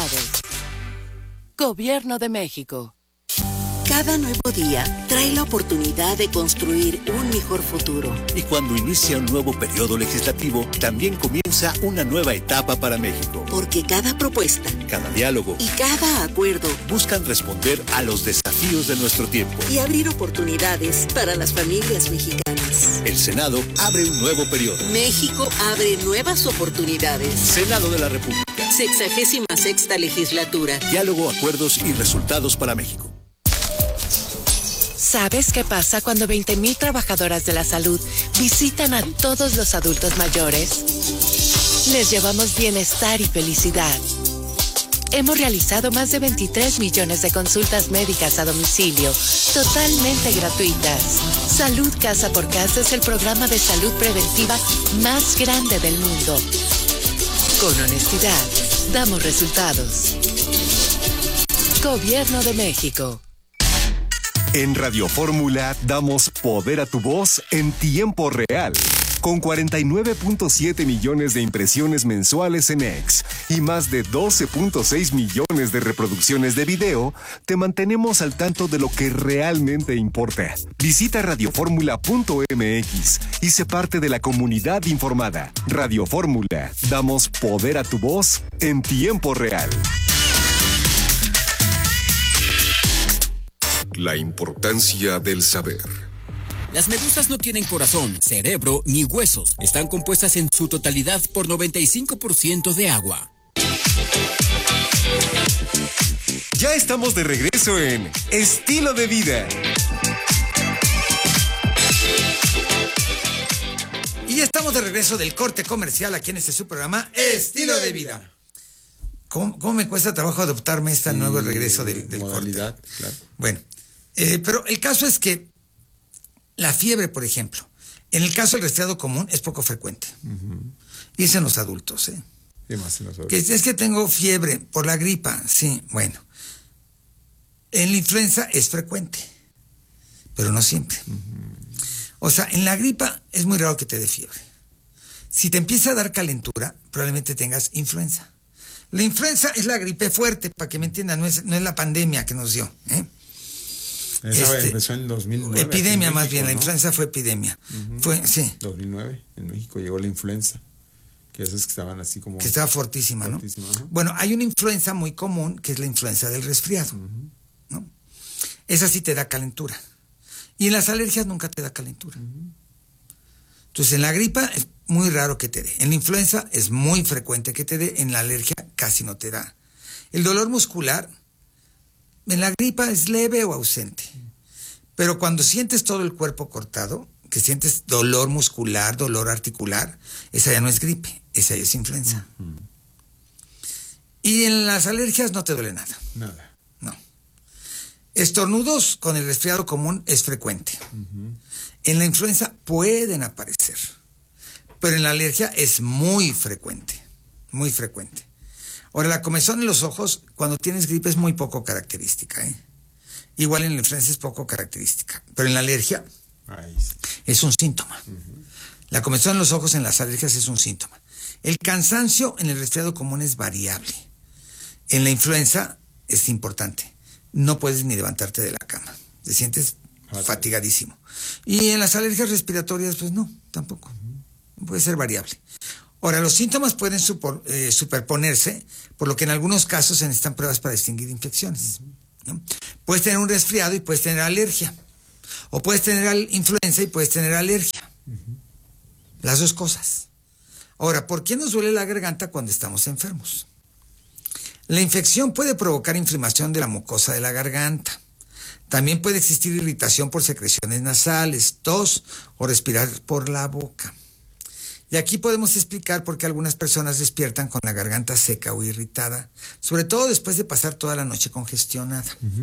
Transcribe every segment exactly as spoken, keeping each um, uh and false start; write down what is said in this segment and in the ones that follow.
todos. Gobierno de México. Cada nuevo día trae la oportunidad de construir un mejor futuro. Y cuando inicia un nuevo periodo legislativo, también comienza una nueva etapa para México. Porque cada propuesta, cada diálogo y cada acuerdo buscan responder a los desafíos de nuestro tiempo y abrir oportunidades para las familias mexicanas. El Senado abre un nuevo periodo. México abre nuevas oportunidades. Senado de la República. Sexagésima sexta legislatura. Diálogo, acuerdos y resultados para México. ¿Sabes qué pasa cuando veinte mil trabajadoras de la salud visitan a todos los adultos mayores? Les llevamos bienestar y felicidad. Hemos realizado más de veintitrés millones de consultas médicas a domicilio, totalmente gratuitas. Salud Casa por Casa es el programa de salud preventiva más grande del mundo. Con honestidad, damos resultados. Gobierno de México. En Radio Fórmula damos poder a tu voz en tiempo real. Con cuarenta y nueve punto siete millones de impresiones mensuales en X y más de doce punto seis millones de reproducciones de video, te mantenemos al tanto de lo que realmente importa. Visita radio fórmula punto m x y sé parte de la comunidad informada. Radio Fórmula, damos poder a tu voz en tiempo real. La importancia del saber. Las medusas no tienen corazón, cerebro ni huesos. Están compuestas en su totalidad por noventa y cinco por ciento de agua. Ya estamos de regreso en Estilo de Vida. Y ya estamos de regreso del corte comercial aquí en este su programa Estilo de Vida. ¿Cómo, cómo me cuesta trabajo adoptarme este sí, nuevo regreso del, del modalidad, corte? Claro. Bueno, eh, pero el caso es que la fiebre, por ejemplo, en el caso del resfriado común es poco frecuente. Uh-huh. Y es en los adultos, ¿eh? ¿Qué más en los adultos? Que es que tengo fiebre por la gripa, sí, bueno. En la influenza es frecuente, pero no siempre. Uh-huh. O sea, en la gripa es muy raro que te dé fiebre. Si te empieza a dar calentura, probablemente tengas influenza. La influenza es la gripe fuerte, para que me entiendan, no es, no es la pandemia que nos dio, ¿eh? Esa este, empezó en dos mil nueve. Epidemia más México, bien, ¿no? La influenza fue epidemia. Uh-huh. Fue, sí. dos mil nueve, en México llegó la influenza. Que esas que estaban así como... Que estaba fortísima, fortísima ¿no? Uh-huh. Bueno, hay una influenza muy común, que es la influenza del resfriado, uh-huh. ¿no? Esa sí te da calentura. Y en las alergias nunca te da calentura. Uh-huh. Entonces, en la gripa es muy raro que te dé. En la influenza es muy frecuente que te dé. En la alergia casi no te da. El dolor muscular, en la gripa es leve o ausente. Pero cuando sientes todo el cuerpo cortado, que sientes dolor muscular, dolor articular, esa ya no es gripe, esa ya es influenza. Uh-huh. Y en las alergias no te duele nada. Nada. No. Estornudos con el resfriado común es frecuente. Uh-huh. En la influenza pueden aparecer, pero en la alergia es muy frecuente, muy frecuente. Ahora, la comezón en los ojos, cuando tienes gripe, es muy poco característica, ¿eh? Igual en la influenza es poco característica, pero en la alergia Ay, sí. es un síntoma. Uh-huh. La comezón en los ojos en las alergias es un síntoma. El cansancio en el resfriado común es variable. En la influenza es importante. No puedes ni levantarte de la cama. Te sientes Fácil. fatigadísimo. Y en las alergias respiratorias, pues no, tampoco. Uh-huh. Puede ser variable. Ahora, los síntomas pueden supor, eh, superponerse, por lo que en algunos casos se necesitan pruebas para distinguir infecciones. ¿No? Puedes tener un resfriado y puedes tener alergia. O puedes tener influenza y puedes tener alergia. Uh-huh. Las dos cosas. Ahora, ¿por qué nos duele la garganta cuando estamos enfermos? La infección puede provocar inflamación de la mucosa de la garganta. También puede existir irritación por secreciones nasales, tos o respirar por la boca. Y aquí podemos explicar por qué algunas personas despiertan con la garganta seca o irritada, sobre todo después de pasar toda la noche congestionada. Uh-huh.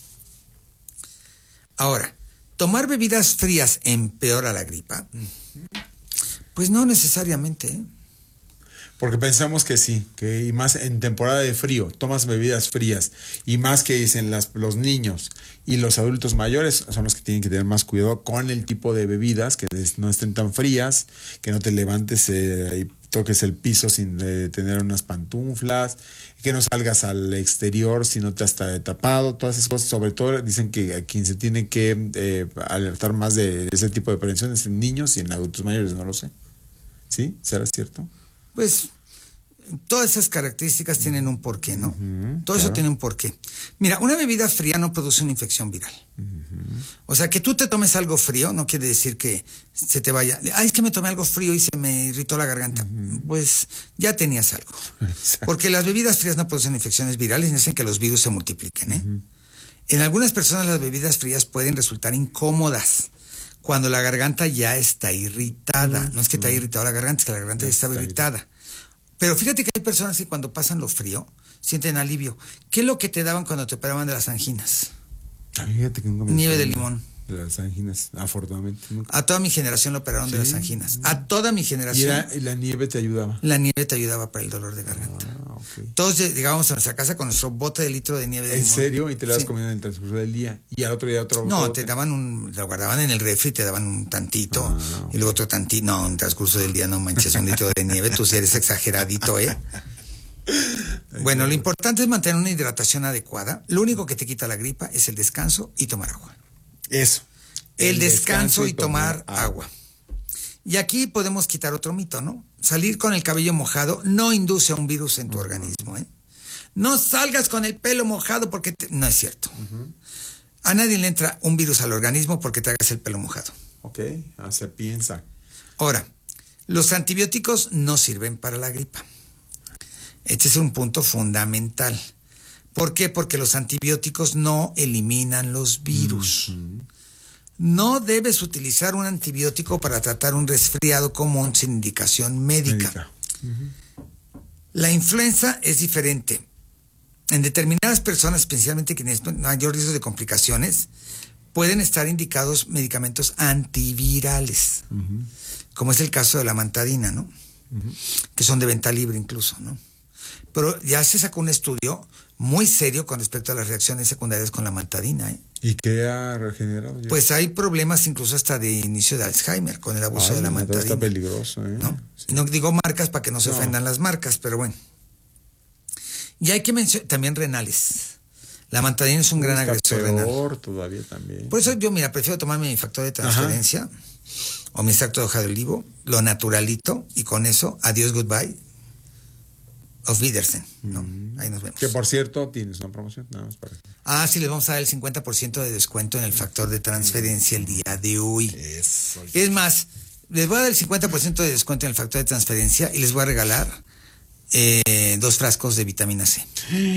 Ahora, ¿tomar bebidas frías empeora la gripa? Pues no necesariamente, ¿eh? Porque pensamos que sí, que y más en temporada de frío, tomas bebidas frías, y más que dicen las, los niños y los adultos mayores son los que tienen que tener más cuidado con el tipo de bebidas, que no estén tan frías, que no te levantes eh, toques el piso sin eh, tener unas pantuflas, que no salgas al exterior si no te has tapado, todas esas cosas. Sobre todo dicen que a quien se tiene que eh, alertar más de ese tipo de prevención es en niños y en adultos mayores, no lo sé. ¿Sí? ¿Será cierto? Pues todas esas características tienen un porqué, ¿no? Uh-huh, Todo claro. eso tiene un porqué. Mira, una bebida fría no produce una infección viral. Uh-huh. O sea, que tú te tomes algo frío no quiere decir que se te vaya. Ay, es que me tomé algo frío y se me irritó la garganta. Uh-huh. Pues ya tenías algo. Exacto. Porque las bebidas frías no producen infecciones virales ni hacen que los virus se multipliquen, ¿eh? Uh-huh. En algunas personas las bebidas frías pueden resultar incómodas cuando la garganta ya está irritada. Uh-huh. No es que te haya irritado la garganta, es que la garganta ya estaba irritada. Pero fíjate que hay personas que cuando pasan lo frío sienten alivio. ¿Qué es lo que te daban cuando te operaban de las anginas? Ay, fíjate que nunca me Nieve de limón. De las anginas, afortunadamente. Nunca. A toda mi generación lo operaron, ¿sí?, de las anginas. A toda mi generación. ¿Y, era, y la nieve te ayudaba? La nieve te ayudaba para el dolor de garganta. Ah, okay. Todos llegábamos a nuestra casa con nuestro bote de litro de nieve de ¿En limón. ¿En serio? ¿Y te la vas sí. comiendo en el transcurso del día? ¿Y al otro día otro? No, bote? te daban un... Lo guardaban en el refri, te daban un tantito. Ah, okay. Y luego otro tantito. No, en el transcurso del día no manches un litro de nieve. Tú sí eres exageradito, ¿eh? Bueno, lo importante es mantener una hidratación adecuada. Lo único que te quita la gripa es el descanso y tomar agua. Eso. El, el descanso, descanso y tomar, tomar agua. agua. Y aquí podemos quitar otro mito, ¿no? Salir con el cabello mojado no induce a un virus en tu uh-huh. organismo, ¿eh? No salgas con el pelo mojado porque... Te... No es cierto. Uh-huh. A nadie le entra un virus al organismo porque te hagas el pelo mojado. Ok, ah, se piensa. Ahora, los antibióticos no sirven para la gripa. Este es un punto fundamental. ¿Por qué? Porque los antibióticos no eliminan los virus. Uh-huh. No debes utilizar un antibiótico para tratar un resfriado común sin indicación médica. médica. Uh-huh. La influenza es diferente. En determinadas personas, especialmente quienes tienen mayor riesgo de complicaciones, pueden estar indicados medicamentos antivirales, uh-huh. como es el caso de la mantadina, ¿no? Uh-huh. Que son de venta libre incluso, ¿no? Pero ya se sacó un estudio muy serio con respecto a las reacciones secundarias con la mantadina, ¿eh? ¿Y qué ha regenerado ya? Pues hay problemas incluso hasta de inicio de Alzheimer con el abuso Ay, de la mantadina. Está peligroso, ¿eh? ¿No? Sí. No digo marcas para que no se no. ofendan las marcas, pero bueno. Y hay que mencionar también renales. La mantadina es un gran está agresor peor renal. Todavía también. Por eso yo, mira, prefiero tomarme mi factor de transferencia Ajá. o mi extracto de hoja de olivo, lo naturalito, y con eso, adiós, goodbye. Auf Wiedersehen, ¿no? Mm. Ahí nos vemos. Que por cierto, tienes una promoción, nada más para... Ah, sí, les vamos a dar el cincuenta por ciento de descuento en el factor de transferencia el día de hoy. Eso. Es más, les voy a dar el cincuenta por ciento de descuento en el factor de transferencia y les voy a regalar eh, dos frascos de vitamina C.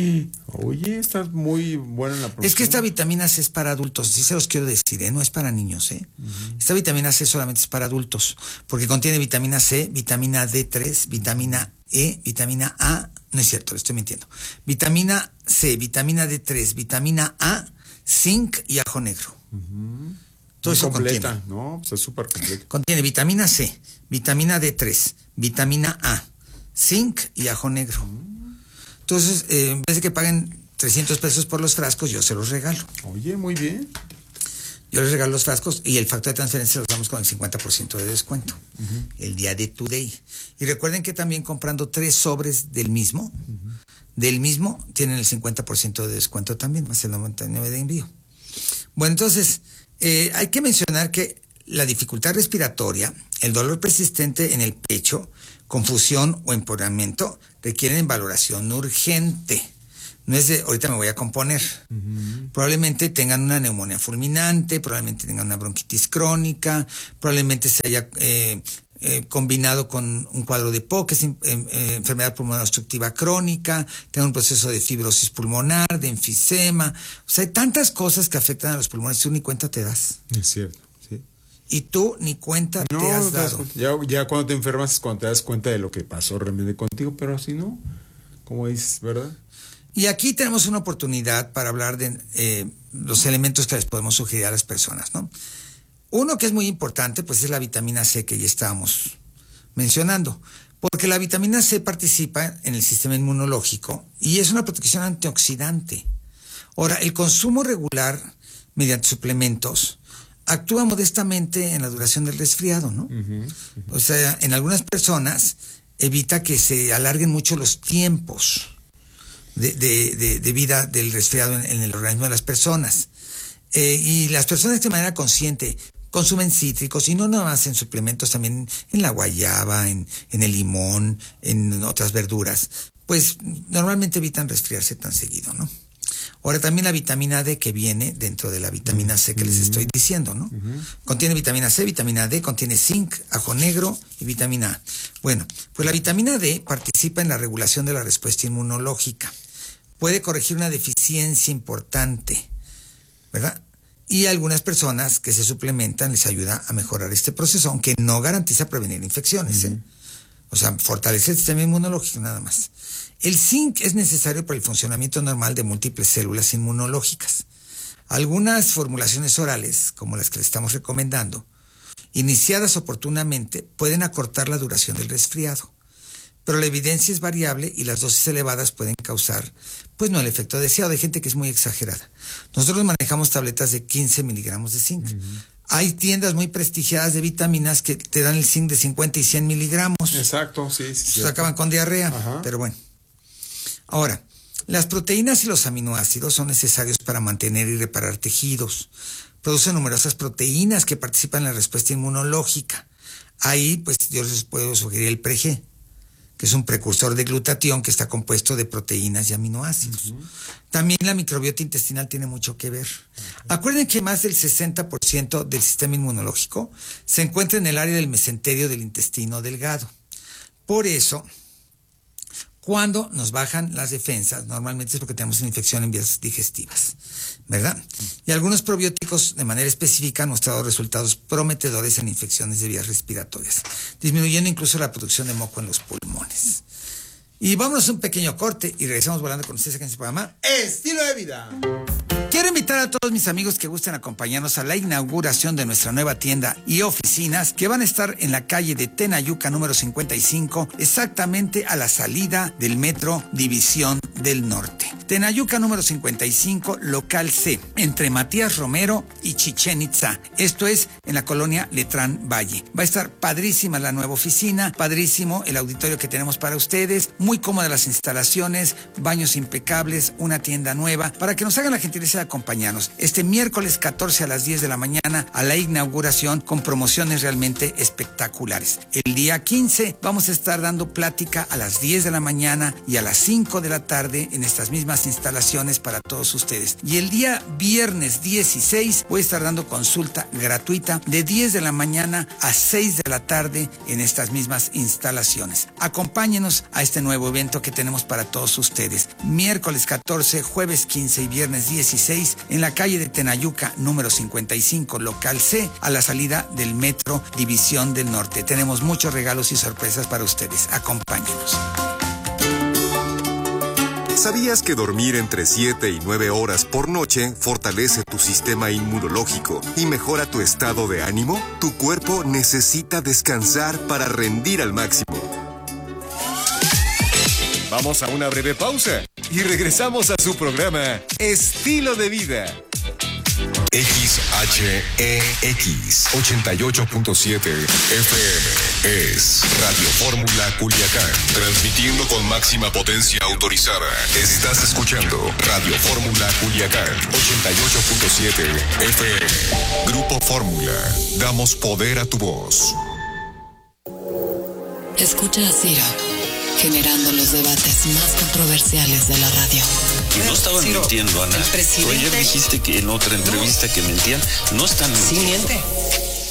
Oye, estás muy buena en la promoción. Es que esta vitamina C es para adultos, sí se los quiero decir, ¿eh? No es para niños, ¿eh? Uh-huh. Esta vitamina C solamente es para adultos, porque contiene vitamina C, vitamina D tres, vitamina E, vitamina A, no es cierto, le estoy mintiendo. Vitamina C, vitamina D tres, vitamina A, zinc y ajo negro. Uh-huh. Todo eso completa, contiene. ¿no? Pues es súper completa. Contiene vitamina C, vitamina D tres, vitamina A, zinc y ajo negro. Uh-huh. Entonces, eh, en vez de que paguen trescientos pesos por los frascos, yo se los regalo. Oye, muy bien. Yo les regalo los frascos y el factor de transferencia los damos con el cincuenta por ciento de descuento. Uh-huh. El día de Today. Y recuerden que también comprando tres sobres del mismo, uh-huh. del mismo, tienen el cincuenta por ciento de descuento también, más el noventa y nueve por ciento de envío. Bueno, entonces, eh, hay que mencionar que la dificultad respiratoria, el dolor persistente en el pecho, confusión o empeoramiento requieren valoración urgente. No es de, ahorita me voy a componer. Uh-huh. Probablemente tengan una neumonía fulminante, probablemente tengan una bronquitis crónica, probablemente se haya eh, eh, combinado con un cuadro de P O C, que es eh, eh, enfermedad pulmonar obstructiva crónica, tengan un proceso de fibrosis pulmonar, de enfisema. O sea, hay tantas cosas que afectan a los pulmones, tú ni cuenta te das. Es cierto, sí. Y tú ni cuenta no, te has dado. Ya, ya cuando te enfermas es cuando te das cuenta de lo que pasó realmente contigo, pero así no, como dices, ¿verdad? Y aquí tenemos una oportunidad para hablar de eh, los elementos que les podemos sugerir a las personas, ¿no? Uno que es muy importante, pues es la vitamina C que ya estábamos mencionando, porque la vitamina C participa en el sistema inmunológico y es una protección antioxidante. Ahora, el consumo regular mediante suplementos actúa modestamente en la duración del resfriado, ¿no? Uh-huh, uh-huh. O sea, en algunas personas evita que se alarguen mucho los tiempos de, de, de, de vida del resfriado en, en el organismo de las personas. Eh, y las personas que de manera consciente consumen cítricos, y no nada más en suplementos, también en la guayaba, en, en el limón, en otras verduras, pues normalmente evitan resfriarse tan seguido, ¿no? Ahora también la vitamina D que viene dentro de la vitamina C que les estoy diciendo, ¿no? Uh-huh. Contiene vitamina C, vitamina D, contiene zinc, ajo negro y vitamina A. Bueno, pues la vitamina D participa en la regulación de la respuesta inmunológica. Puede corregir una deficiencia importante, ¿verdad? Y a algunas personas que se suplementan les ayuda a mejorar este proceso, aunque no garantiza prevenir infecciones, ¿eh? Uh-huh. O sea, fortalece el sistema inmunológico nada más. El zinc es necesario para el funcionamiento normal de múltiples células inmunológicas. Algunas formulaciones orales, como las que le estamos recomendando, iniciadas oportunamente, pueden acortar la duración del resfriado. Pero la evidencia es variable y las dosis elevadas pueden causar, pues no el efecto deseado. Hay gente que es muy exagerada. Nosotros manejamos tabletas de quince miligramos de zinc. Uh-huh. Hay tiendas muy prestigiadas de vitaminas que te dan el zinc de cincuenta y cien miligramos. Exacto, sí. sí Se acaban con diarrea, Ajá. pero bueno. Ahora, las proteínas y los aminoácidos son necesarios para mantener y reparar tejidos. Producen numerosas proteínas que participan en la respuesta inmunológica. Ahí, pues, yo les puedo sugerir el Pre-G, que es un precursor de glutatión que está compuesto de proteínas y aminoácidos. Uh-huh. También la microbiota intestinal tiene mucho que ver. Uh-huh. Acuerden que más del sesenta por ciento del sistema inmunológico se encuentra en el área del mesenterio del intestino delgado. Por eso, cuando nos bajan las defensas, normalmente es porque tenemos una infección en vías digestivas, ¿verdad? Y algunos probióticos de manera específica han mostrado resultados prometedores en infecciones de vías respiratorias, disminuyendo incluso la producción de moco en los pulmones. Y vámonos a un pequeño corte y regresamos volando con ustedes aquí en su programa Estilo de Vida. Quiero invitar a todos mis amigos que gusten acompañarnos a la inauguración de nuestra nueva tienda y oficinas que van a estar en la calle de Tenayuca número cincuenta y cinco, exactamente a la salida del metro División del Norte. Tenayuca número cincuenta y cinco, local C, entre Matías Romero y Chichén Itzá. Esto es en la colonia Letrán Valle. Va a estar padrísima la nueva oficina, padrísimo el auditorio que tenemos para ustedes, muy cómodas las instalaciones, baños impecables, una tienda nueva, para que nos hagan la gentileza de acompañarnos este miércoles catorce a las diez de la mañana a la inauguración con promociones realmente espectaculares. El día quince vamos a estar dando plática a las diez de la mañana y a las cinco de la tarde en estas mismas instalaciones para todos ustedes. Y el día viernes dieciséis voy a estar dando consulta gratuita de diez de la mañana a seis de la tarde en estas mismas instalaciones. Acompáñenos a este nuevo evento que tenemos para todos ustedes. Miércoles catorce, jueves quince y viernes dieciséis en la calle de Tenayuca número cincuenta y cinco, local C, a la salida del metro División del Norte. Tenemos muchos regalos y sorpresas para ustedes. Acompáñenos. ¿Sabías que dormir entre siete y nueve horas por noche fortalece tu sistema inmunológico y mejora tu estado de ánimo? Tu cuerpo necesita descansar para rendir al máximo. Vamos a una breve pausa y regresamos a su programa Estilo de Vida. X H E X ochenta y ocho punto siete F M es Radio Fórmula Culiacán, transmitiendo con máxima potencia autorizada. Estás escuchando Radio Fórmula Culiacán ochenta y ocho punto siete F M. Grupo Fórmula, damos poder a tu voz. Escucha a Ciro, generando los debates más controversiales de la radio. No estaban Ciro, mintiendo, Ana. El presidente... Tú ayer dijiste que en otra entrevista que mentían. No están mintiendo. ¿Sí miente?